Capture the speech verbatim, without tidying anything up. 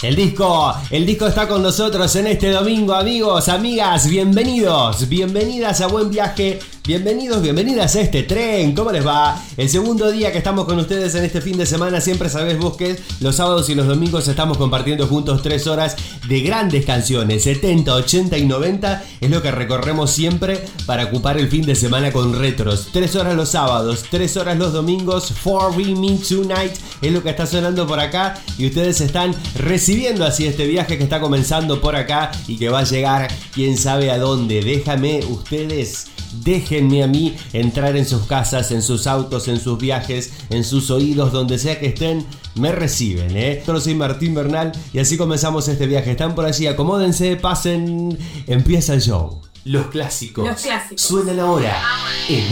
El disco, el disco está con nosotros en este domingo, amigos, amigas, bienvenidos, bienvenidas a Buen Viaje, bienvenidos, bienvenidas a este tren, ¿cómo les va? El segundo día que estamos con ustedes en este fin de semana, siempre sabés vos que los sábados y los domingos estamos compartiendo juntos tres horas de grandes canciones, setenta, ochenta y noventa, es lo que recorremos siempre para ocupar el fin de semana con retros, tres horas los sábados, tres horas los domingos, For Me Tonight, es lo que está sonando por acá y ustedes están recibiendo Viendo así este viaje que está comenzando por acá y que va a llegar quién sabe a dónde. Déjame ustedes, déjenme a mí entrar en sus casas, en sus autos, en sus viajes, en sus oídos, donde sea que estén, me reciben, ¿eh? Yo soy Martín Bernal y así comenzamos este viaje. Están por allí, acomódense, pasen, empieza el show. Los clásicos, Los clásicos suenan ahora en